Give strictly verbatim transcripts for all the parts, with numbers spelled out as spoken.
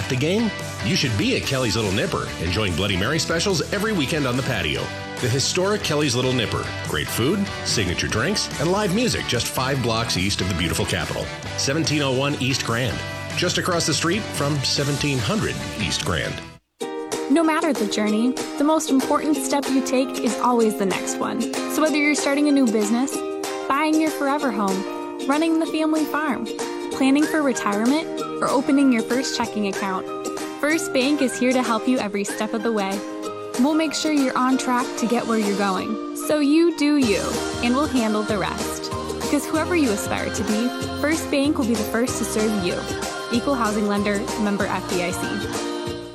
at the game? You should be at Kelly's Little Nipper, enjoying Bloody Mary specials every weekend on the patio. The historic Kelly's Little Nipper. Great food, signature drinks, and live music just five blocks east of the beautiful capital. seventeen oh one East Grand. Just across the street from seventeen hundred East Grand. No matter the journey, the most important step you take is always the next one. So whether you're starting a new business, buying your forever home, running the family farm, planning for retirement, or opening your first checking account, First Bank is here to help you every step of the way. We'll make sure you're on track to get where you're going. So you do you, and we'll handle the rest. Because whoever you aspire to be, First Bank will be the first to serve you. Equal housing lender, member F D I C.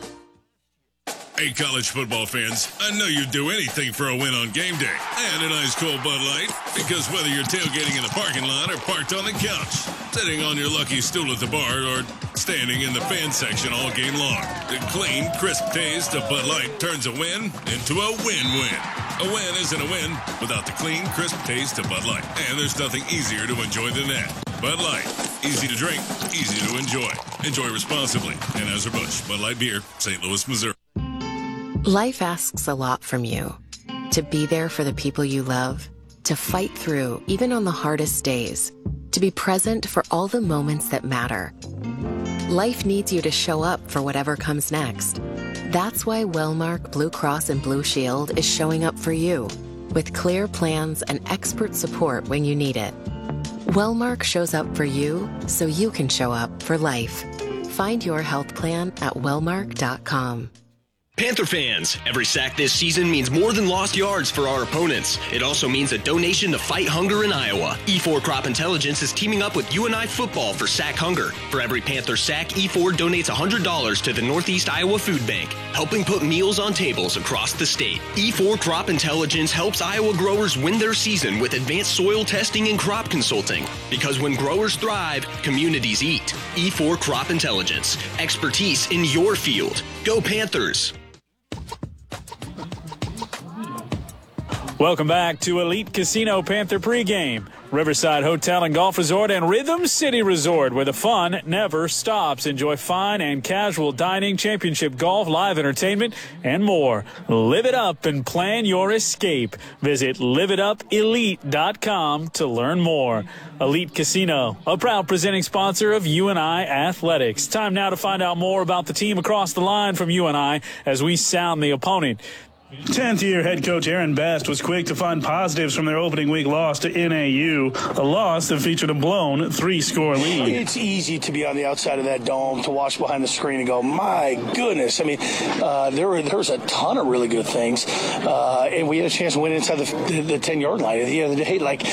Hey, college football fans, I know you'd do anything for a win on game day and an ice cold Bud Light, because whether you're tailgating in the parking lot or parked on the couch, sitting on your lucky stool at the bar, or standing in the fan section all game long, the clean, crisp taste of Bud Light turns a win into a win-win. A win isn't a win without the clean, crisp taste of Bud Light, and there's nothing easier to enjoy than that. Bud Light, easy to drink, easy to enjoy. Enjoy responsibly. Anheuser-Busch, Bud Light Beer, Saint Louis, Missouri. Life asks a lot from you. To be there for the people you love, to fight through even on the hardest days, to be present for all the moments that matter. Life needs you to show up for whatever comes next. That's why Wellmark Blue Cross and Blue Shield is showing up for you, with clear plans and expert support when you need it. Wellmark shows up for you so you can show up for life. Find your health plan at wellmark dot com. Panther fans, every sack this season means more than lost yards for our opponents. It also means a donation to fight hunger in Iowa. E four Crop Intelligence is teaming up with U N I Football for Sack Hunger. For every Panther sack, E four donates one hundred dollars to the Northeast Iowa Food Bank, helping put meals on tables across the state. E four Crop Intelligence helps Iowa growers win their season with advanced soil testing and crop consulting. Because when growers thrive, communities eat. E four Crop Intelligence, expertise in your field. Go Panthers! Welcome back to Elite Casino Panther pregame. Riverside Hotel and Golf Resort and Rhythm City Resort, where the fun never stops. Enjoy fine and casual dining, championship golf, live entertainment, and more. Live it up and plan your escape. Visit live it up elite dot com to learn more. Elite Casino, a proud presenting sponsor of U N I Athletics. Time now to find out more about the team across the line from U N I as we sound the opponent. tenth-year head coach Aaron Best was quick to find positives from their opening week loss to N A U, a loss that featured a blown three-score lead. It's easy to be on the outside of that dome, to watch behind the screen and go, my goodness. I mean, uh, there were there was a ton of really good things, uh, and we had a chance to win inside the ten-yard line. At the end of the day, like,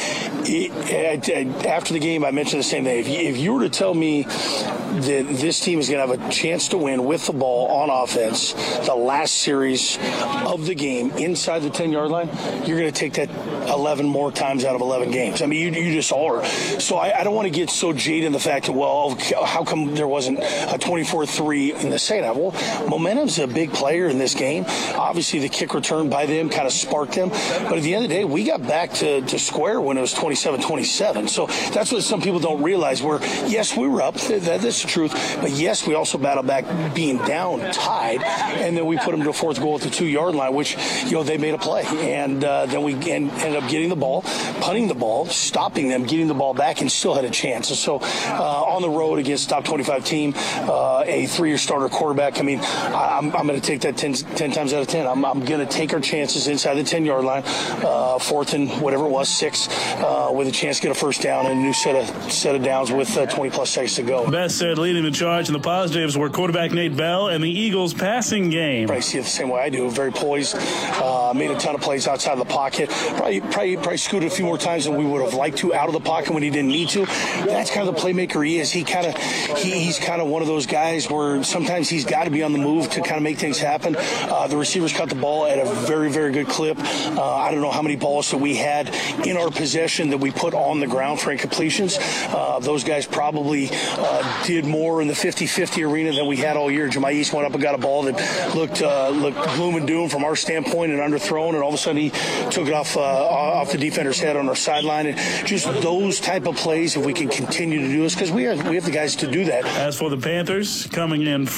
it, after the game, I mentioned the same thing. If you, if you were to tell me that this team is going to have a chance to win with the ball on offense the last series of the game inside the ten-yard line, you're going to take that eleven more times out of eleven games. I mean, you, you just are. So I, I don't want to get so jaded in the fact that, well, how come there wasn't a twenty-four three in the second half? Well, momentum's a big player in this game. Obviously, the kick return by them kind of sparked them. But at the end of the day, we got back to, to square when it was twenty-seven twenty-seven. So that's what some people don't realize. Where, yes, we were up. That, that's the truth. But, yes, we also battled back being down, tied. And then we put them to a fourth goal at the two-yard line, which, you know, they made a play. And uh, then we and, ended up getting the ball, punting the ball, stopping them, getting the ball back, and still had a chance. And so uh, on the road against top twenty-five team, uh, a three-year starter quarterback, I mean, I'm, I'm going to take that ten, ten times out of ten. I'm, I'm going to take our chances inside the ten-yard line, uh, fourth and whatever it was, six, uh, with a chance to get a first down and a new set of set of downs with uh, twenty-plus seconds to go. Best said leading the charge, and the positives were quarterback Nate Bell and the Eagles' passing game. Probably see it the same way I do. Very poised, uh, made a ton of plays outside of the pocket. Probably, probably, probably scooted a few more times than we would have liked to out of the pocket when he didn't need to. That's kind of the playmaker he is. He kind of, he, he's kind of one of those guys where sometimes he's got to be on the move to kind of make things happen. Uh, the receivers cut the ball at a very, very good clip. Uh, I don't know how many balls that we had in our possession that we put on the ground for incompletions. Uh, those guys probably uh, did more in the fifty-fifty arena than we had all year. Jamais went up and got a ball that looked uh, looked gloom and doom from our standpoint and underthrown, and all of a sudden he took it off uh, off the defender's head on our sideline. And just those type of plays, if we can continue to do this, because we have we have the guys to do that. As for the Panthers, coming in